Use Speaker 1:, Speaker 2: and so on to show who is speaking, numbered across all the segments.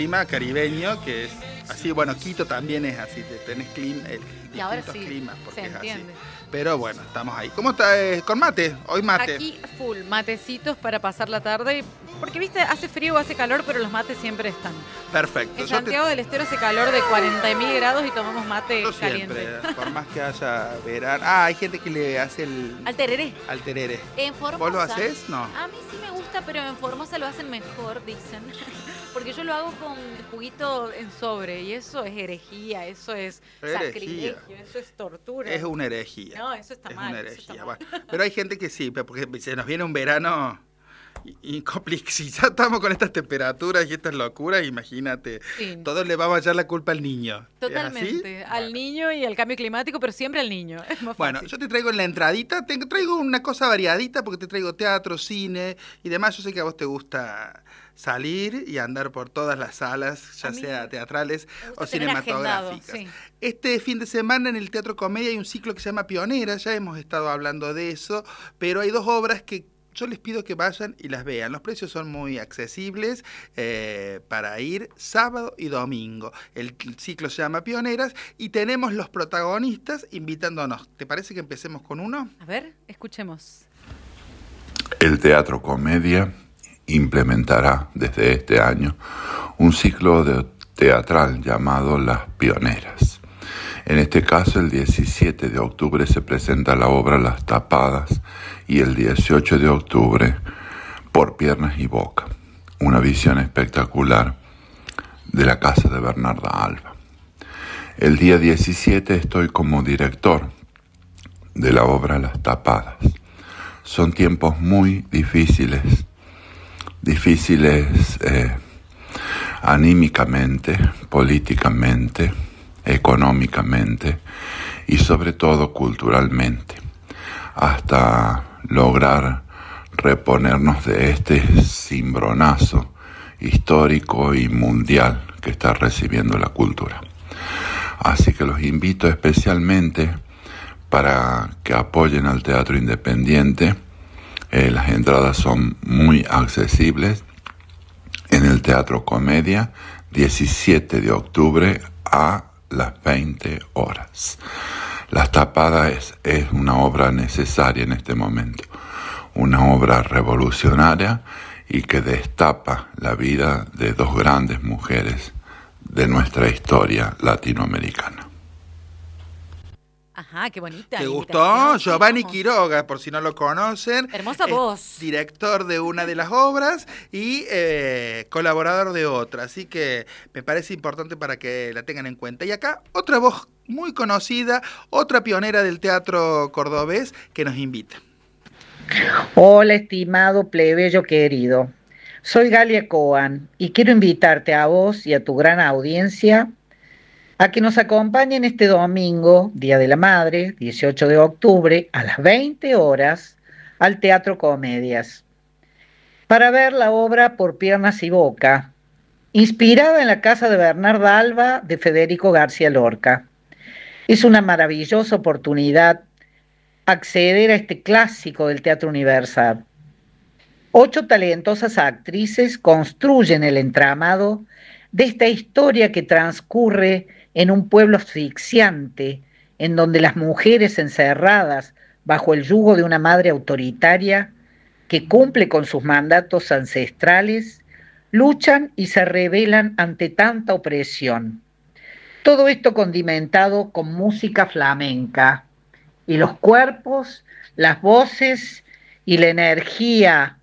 Speaker 1: clima caribeño, que es así, bueno, Quito también es así, tenés distintos climas, porque
Speaker 2: se
Speaker 1: es
Speaker 2: entiende.
Speaker 1: así. Pero bueno, estamos ahí. ¿Cómo está? ¿Con mate? Hoy mate.
Speaker 2: Aquí full, matecitos para pasar la tarde, porque viste, hace frío o hace calor, pero los mates siempre están.
Speaker 1: Perfecto.
Speaker 2: En Santiago del Estero hace calor de 40.000 grados y tomamos mate
Speaker 1: Yo
Speaker 2: caliente.
Speaker 1: siempre, por más que haya verano. Ah, hay gente que le hace
Speaker 2: Al tereré.
Speaker 1: al tereré.
Speaker 2: En Formosa.
Speaker 1: ¿Vos lo haces? No.
Speaker 2: A mí sí me gusta, pero en Formosa lo hacen mejor, dicen. Porque yo lo hago con juguito en sobre y eso es herejía, eso es sacrilegio, eso es tortura.
Speaker 1: Es una herejía.
Speaker 2: No, eso está mal.
Speaker 1: Es una herejía. Bueno, pero hay gente que sí, porque se nos viene un verano y si ya estamos con estas temperaturas y estas locuras, imagínate,
Speaker 2: Sí.
Speaker 1: todos le vamos a echar la culpa al niño.
Speaker 2: Totalmente, al niño y al cambio climático, pero siempre al niño. Es más
Speaker 1: Bueno,
Speaker 2: fácil.
Speaker 1: yo te traigo en la entradita, te traigo una cosa variadita porque te traigo teatro, cine y demás. Yo sé que a vos te gusta salir y andar por todas las salas, ya sea teatrales o cinematográficas.
Speaker 2: Agendado, sí.
Speaker 1: Este fin de semana en el Teatro Comedia hay un ciclo que se llama Pionera, ya hemos estado hablando de eso, pero hay 2 obras que yo les pido que vayan y las vean. Los precios son muy accesibles para ir sábado y domingo. El ciclo se llama Pioneras y tenemos los protagonistas invitándonos. ¿Te parece que empecemos con uno?
Speaker 2: A ver, escuchemos.
Speaker 3: El Teatro Comedia implementará desde este año un ciclo teatral llamado Las Pioneras. En este caso, el 17 de octubre se presenta la obra Las Tapadas y el 18 de octubre Por Piernas y Boca, una visión espectacular de la casa de Bernarda Alba. El día 17 estoy como director de la obra Las Tapadas. Son tiempos muy difíciles anímicamente, políticamente, económicamente y sobre todo culturalmente, hasta lograr reponernos de este cimbronazo histórico y mundial que está recibiendo la cultura. Así que los invito especialmente para que apoyen al teatro independiente. Las entradas son muy accesibles en el Teatro Comedia, 17 de octubre a las 20 horas. Las Tapadas es una obra necesaria en este momento, una obra revolucionaria y que destapa la vida de 2 grandes mujeres de nuestra historia latinoamericana.
Speaker 2: Ajá, qué bonita.
Speaker 1: ¿Te gustó?
Speaker 2: invitación.
Speaker 1: Giovanni
Speaker 2: Vamos.
Speaker 1: Quiroga, por si no lo conocen.
Speaker 2: Hermosa
Speaker 1: es
Speaker 2: voz.
Speaker 1: Director de una de las obras y colaborador de otra. Así que me parece importante para que la tengan en cuenta. Y acá otra voz muy conocida, otra pionera del teatro cordobés que nos invita.
Speaker 4: Hola, estimado plebeyo querido. Soy Galia Coan y quiero invitarte a vos y a tu gran audiencia a que nos acompañen este domingo, Día de la Madre, 18 de octubre, a las 20 horas, al Teatro Comedias, para ver la obra Por Piernas y Boca, inspirada en la casa de Bernarda Alba de Federico García Lorca. Es una maravillosa oportunidad acceder a este clásico del Teatro Universal. 8 talentosas actrices construyen el entramado de esta historia que transcurre en un pueblo asfixiante, en donde las mujeres encerradas bajo el yugo de una madre autoritaria que cumple con sus mandatos ancestrales, luchan y se rebelan ante tanta opresión. Todo esto condimentado con música flamenca, y los cuerpos, las voces y la energía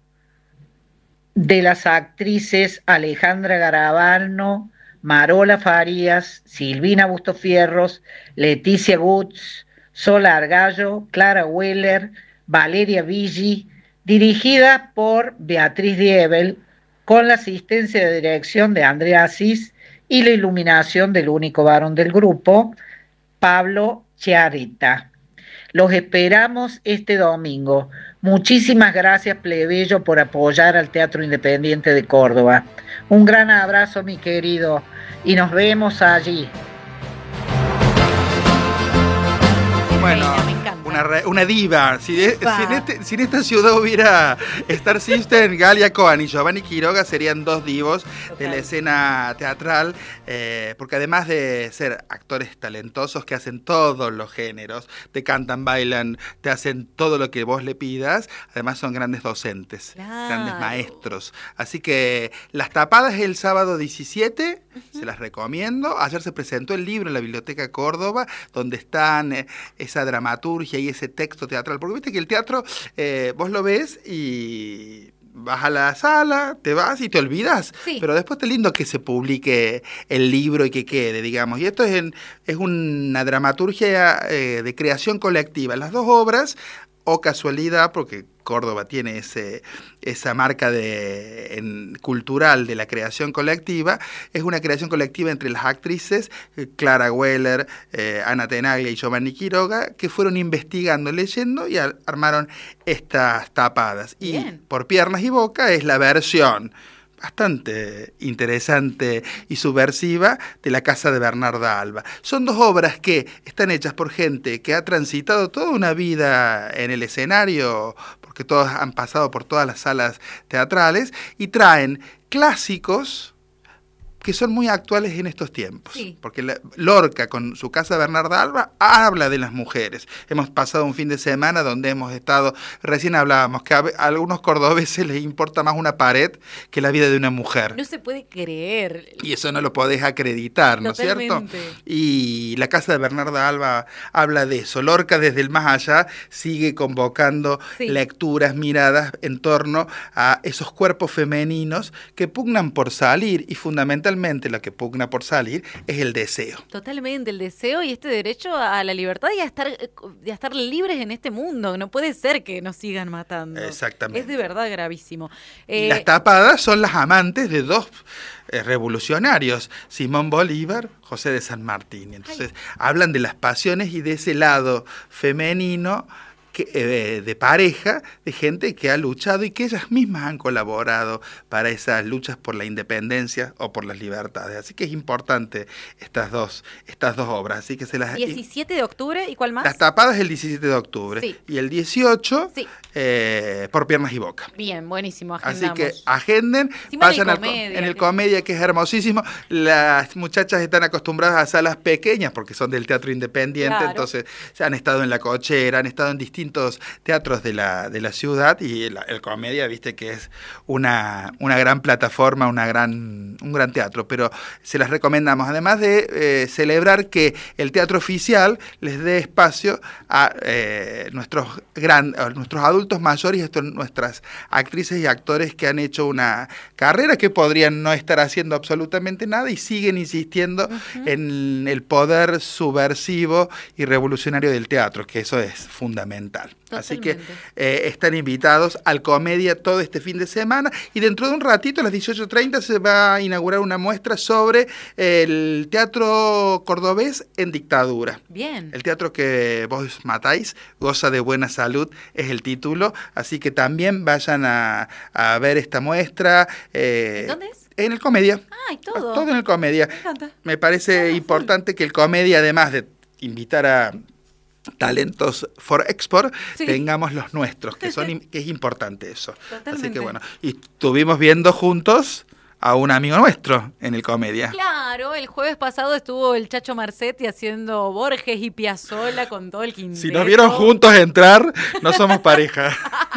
Speaker 4: de las actrices Alejandra Garabano, Marola Farías, Silvina Bustofierros, Leticia Gutz, Sol Argallo, Clara Weller, Valeria Viggi, dirigida por Beatriz Diebel, con la asistencia de dirección de Andrea Asís y la iluminación del único varón del grupo, Pablo Chiarita. Los esperamos este domingo. Muchísimas gracias, plebeyo, por apoyar al Teatro Independiente de Córdoba. Un gran abrazo, mi querido, y nos vemos allí.
Speaker 1: Bueno,
Speaker 2: Me encanta.
Speaker 1: una Una diva. Si en esta ciudad hubiera Star System, Galia Coan y Giovanni Quiroga serían dos divos de la escena teatral, porque además de ser actores talentosos que hacen todos los géneros, te cantan, bailan, te hacen todo lo que vos le pidas, además son grandes docentes, grandes maestros. Así que Las Tapadas es el sábado 17, se las recomiendo. Ayer se presentó el libro en la Biblioteca Córdoba, donde están esa dramaturgia y ese texto teatral, porque viste que el teatro vos lo ves y vas a la sala, te vas y te olvidas, pero después está lindo que se publique el libro y que quede, digamos. Y esto es una dramaturgia de creación colectiva. Las dos obras, o casualidad, porque Córdoba tiene esa marca cultural de la creación colectiva, es una creación colectiva entre las actrices Clara Weller, Ana Tenaglia y Giovanni Quiroga, que fueron investigando, leyendo y armaron estas tapadas.
Speaker 2: Bien.
Speaker 1: Y Por Piernas y Boca es la versión bastante interesante y subversiva de La Casa de Bernarda Alba. Son dos obras que están hechas por gente que ha transitado toda una vida en el escenario, porque todos han pasado por todas las salas teatrales, y traen clásicos que son muy actuales en estos tiempos. Porque Lorca, con su Casa Bernarda Alba, habla de las mujeres. Hemos pasado un fin de semana donde hemos estado, recién hablábamos, que a algunos cordobeses les importa más una pared que la vida de una mujer.
Speaker 2: No se puede creer.
Speaker 1: Y eso no lo podés acreditar, ¿no es cierto? Y la Casa de Bernarda Alba habla de eso. Lorca, desde el más allá, sigue convocando lecturas, miradas en torno a esos cuerpos femeninos que pugnan por salir, y fundamentalmente lo que pugna por salir es el deseo.
Speaker 2: Totalmente, el deseo y este derecho a la libertad y a estar libres en este mundo. No puede ser que nos sigan matando.
Speaker 1: Exactamente.
Speaker 2: Es de verdad gravísimo.
Speaker 1: Las tapadas son las amantes de dos revolucionarios, Simón Bolívar, José de San Martín. Entonces hablan de las pasiones y de ese lado femenino de pareja, de gente que ha luchado y que ellas mismas han colaborado para esas luchas por la independencia o por las libertades. Así que es importante estas dos obras. Así que
Speaker 2: 17 de octubre, ¿y cuál más?
Speaker 1: Las Tapadas el 17 de octubre. Y el 18, Por Piernas y Boca.
Speaker 2: Bien, buenísimo, agendamos.
Speaker 1: Así que agenden, vayan en el Comedia, que es hermosísimo. Las muchachas están acostumbradas a salas pequeñas porque son del teatro independiente, entonces han estado en La Cochera, han estado en distintos teatros de la ciudad, y el Comedia, viste que es una gran plataforma, un gran teatro, pero se las recomendamos, además de celebrar que el teatro oficial les dé espacio a nuestros adultos mayores, y nuestras actrices y actores que han hecho una carrera que podrían no estar haciendo absolutamente nada y siguen insistiendo en el poder subversivo y revolucionario del teatro, que eso es fundamental. Totalmente. Así que están invitados al Comedia todo este fin de semana, y dentro de un ratito a las 18:30 se va a inaugurar una muestra sobre el teatro cordobés en dictadura.
Speaker 2: Bien.
Speaker 1: El teatro que vos matáis goza de buena salud es el título, así que también vayan a ver esta muestra.
Speaker 2: ¿Dónde es?
Speaker 1: En el Comedia.
Speaker 2: Ah, y todo.
Speaker 1: Todo en el Comedia.
Speaker 2: Me encanta.
Speaker 1: Me parece importante que el Comedia, además de invitar a talentos for export, tengamos los nuestros, que es importante eso.
Speaker 2: Totalmente.
Speaker 1: Así que bueno, y estuvimos viendo juntos a un amigo nuestro en el Comedia.
Speaker 2: Claro, el jueves pasado estuvo el Chacho Marcetti haciendo Borges y Piazzolla con todo el quinteto.
Speaker 1: Si nos vieron juntos entrar, no somos pareja.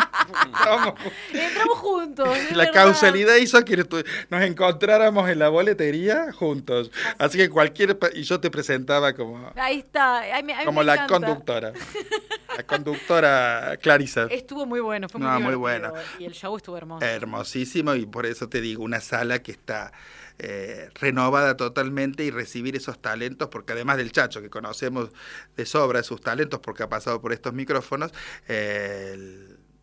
Speaker 2: Entramos juntos.
Speaker 1: La causalidad hizo que nos encontráramos en la boletería juntos. Así que y yo te presentaba como...
Speaker 2: Ahí está.
Speaker 1: Como la conductora. La conductora Clarisa.
Speaker 2: Estuvo muy bueno, fue muy divertido.
Speaker 1: Muy bueno.
Speaker 2: Y el show estuvo hermoso.
Speaker 1: Hermosísimo, y por eso te digo, una sala que está renovada totalmente, y recibir esos talentos, porque además del Chacho, que conocemos de sobra sus talentos porque ha pasado por estos micrófonos,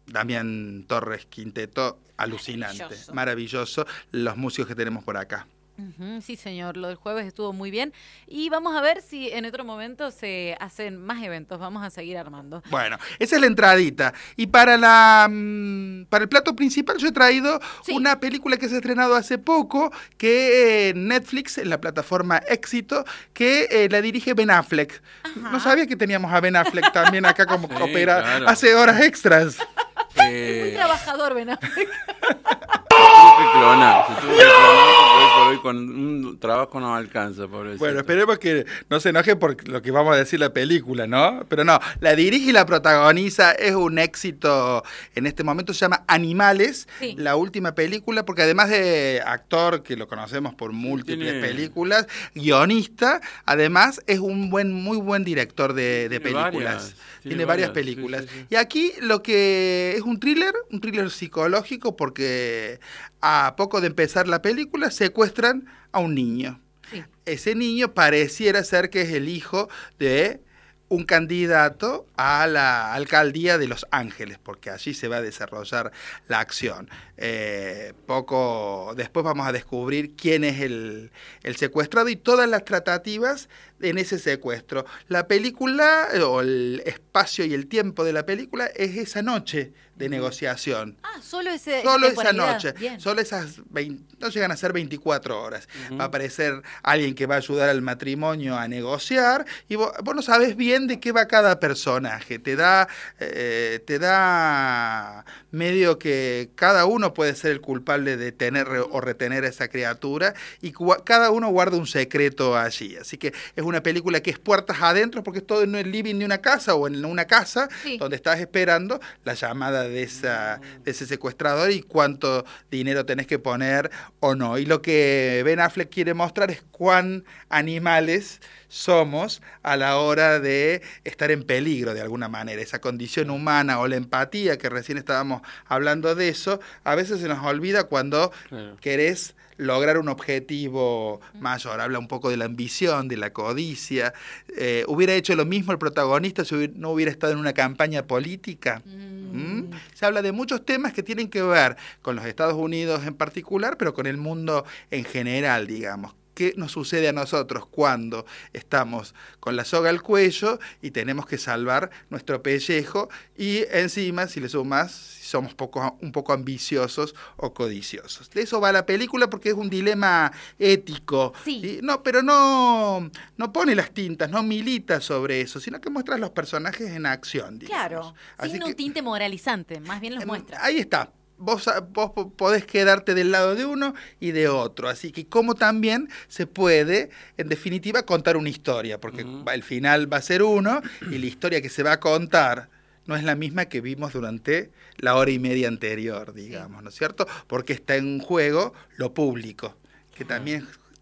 Speaker 1: Damián Torres Quinteto, alucinante, maravilloso, los músicos que tenemos por acá.
Speaker 2: Sí, señor, lo del jueves estuvo muy bien y vamos a ver si en otro momento se hacen más eventos, vamos a seguir armando.
Speaker 1: Bueno, esa es la entradita. Y para para el plato principal yo he traído una película que se ha estrenado hace poco, que Netflix, en la plataforma Éxito, que la dirige Ben Affleck. Ajá. No sabía que teníamos a Ben Affleck también acá como opera, claro. Hace horas extras.
Speaker 2: Muy trabajador Ben Affleck.
Speaker 5: Se tuvo que clonar porque hoy con un trabajo no alcanza, pobrecito.
Speaker 1: Bueno, esperemos que no se enoje por lo que vamos a decir la película, ¿no? Pero no, la dirige y la protagoniza, es un éxito en este momento, se llama Animales, la última película, porque además de actor, que lo conocemos por múltiples películas, guionista, además es un muy buen director de películas. Tiene varias películas. Sí. Y aquí lo que es un thriller psicológico, porque a poco de empezar la película secuestran a un niño. Sí. Ese niño pareciera ser que es el hijo de un candidato a la alcaldía de Los Ángeles, porque allí se va a desarrollar la acción. Poco después vamos a descubrir quién es el secuestrado y todas las tratativas en ese secuestro. La película, o el espacio y el tiempo de la película, es esa noche de negociación.
Speaker 2: Solo
Speaker 1: esa noche. Bien. Solo esas 20, no llegan a ser 24 horas. Va a aparecer alguien que va a ayudar al matrimonio a negociar y vos no sabés bien de qué va cada personaje. Te da medio que cada uno puede ser el culpable de tener o retener a esa criatura y cada uno guarda un secreto allí. Así que es una película que es puertas adentro, porque es todo en el living de una casa o en una casa donde estás esperando la llamada de ese secuestrador y cuánto dinero tenés que poner o no. Y lo que Ben Affleck quiere mostrar es cuán animales somos a la hora de estar en peligro de alguna manera. Esa condición humana o la empatía, que recién estábamos hablando de eso, a veces se nos olvida cuando querés lograr un objetivo mayor. Habla un poco de la ambición, de la codicia. ¿Hubiera hecho lo mismo el protagonista si no hubiera estado en una campaña política? Se habla de muchos temas que tienen que ver con los Estados Unidos en particular, pero con el mundo en general, digamos. ¿Qué nos sucede a nosotros cuando estamos con la soga al cuello y tenemos que salvar nuestro pellejo? Y encima, si le sumas, somos un poco ambiciosos o codiciosos. De eso va la película, porque es un dilema ético. Sí. No, pero no pone las tintas, no milita sobre eso, sino que muestra a los personajes en acción, digamos.
Speaker 2: Claro, sin un tinte moralizante, más bien los muestra.
Speaker 1: Ahí está. Vos podés quedarte del lado de uno y de otro, así que como también se puede, en definitiva, contar una historia, porque el final va a ser uno y la historia que se va a contar no es la misma que vimos durante la hora y media anterior, digamos, ¿no es cierto? Porque está en juego lo público, que también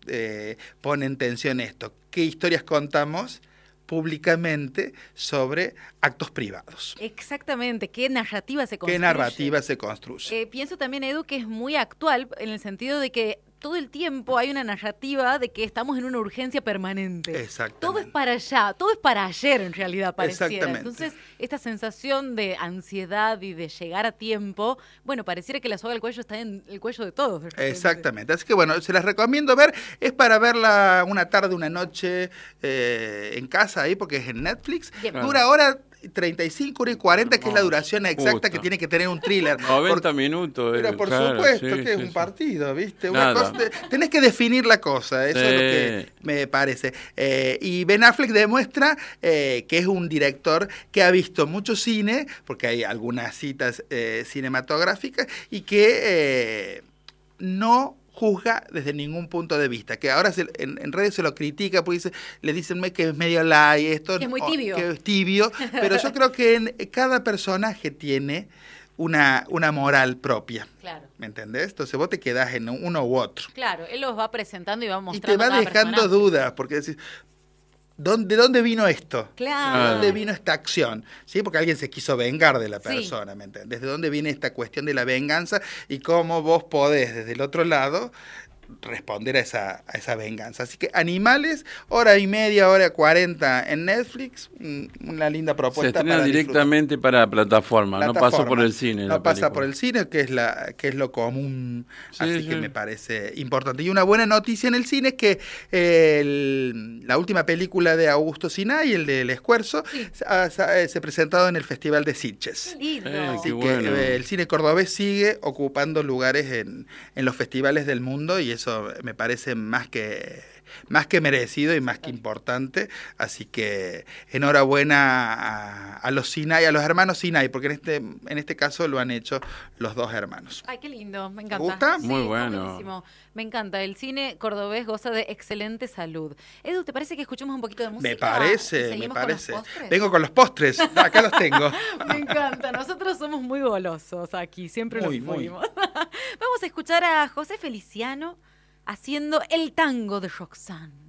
Speaker 1: pone en tensión esto. ¿Qué historias contamos públicamente sobre actos privados?
Speaker 2: Exactamente, ¿qué narrativa se construye?
Speaker 1: ¿Qué narrativa se construye?
Speaker 2: Pienso también, Edu, que es muy actual en el sentido de que todo el tiempo hay una narrativa de que estamos en una urgencia permanente.
Speaker 1: Exactamente.
Speaker 2: Todo es para allá, todo es para ayer en realidad, pareciera.
Speaker 1: Exactamente.
Speaker 2: Entonces, esta sensación de ansiedad y de llegar a tiempo, bueno, pareciera que la soga al cuello está en el cuello de todos.
Speaker 1: Exactamente. Así que bueno, se las recomiendo ver. Es para verla una tarde, una noche en casa ahí, porque es en Netflix. Bien. Dura hora 35, hora y 40, que es la duración exacta que tiene que tener un thriller.
Speaker 5: 90 minutos.
Speaker 1: Pero por supuesto que es un partido, ¿viste? Una cosa, tenés que definir la cosa, eso es lo que me parece. Y Ben Affleck demuestra que es un director que ha visto mucho cine, porque hay algunas citas cinematográficas, y que no juzga desde ningún punto de vista, que ahora en redes se lo critica porque le dicen que es medio light, esto,
Speaker 2: que es muy tibio.
Speaker 1: Que es tibio, pero yo creo que cada personaje tiene una moral propia.
Speaker 2: Claro.
Speaker 1: ¿Me entendés? Entonces vos te quedás en uno u otro.
Speaker 2: Claro, él los va presentando y va mostrando.
Speaker 1: Y te va dejando dudas, porque decís, ¿de dónde vino esto?
Speaker 2: Claro.
Speaker 1: ¿De dónde vino esta acción? ¿Sí? Porque alguien se quiso vengar de la persona, ¿me entendés? ¿Desde dónde viene esta cuestión de la venganza? Y cómo vos podés, desde el otro lado, responder a esa venganza. Así que Animales, 1:30, 1:40 en Netflix, una linda propuesta.
Speaker 5: Se estrena directamente para plataforma, no pasa por el cine.
Speaker 1: No pasa por el cine, que es lo común, así que me parece importante. Y una buena noticia en el cine es que la última película de Augusto Sinay, el de El Escuerzo, se presentado en el Festival de Sitges. Así que el cine cordobés sigue ocupando lugares en los festivales del mundo y eso me parece más que merecido y más que importante, así que enhorabuena a los Sinay, a los hermanos Sinay, porque en este caso lo han hecho los dos hermanos.
Speaker 2: Ay, qué lindo, me encanta.
Speaker 1: ¿Te gusta?
Speaker 2: Sí,
Speaker 5: muy bueno.
Speaker 2: Buenísimo. Me encanta, el cine cordobés goza de excelente salud. Edu, ¿te parece que escuchemos un poquito de música?
Speaker 1: Me parece.
Speaker 2: ¿Con los postres?
Speaker 1: Vengo con los postres, acá los tengo.
Speaker 2: Me encanta, nosotros somos muy golosos aquí, siempre lo fuimos. Vamos a escuchar a José Feliciano haciendo el tango de Roxanne.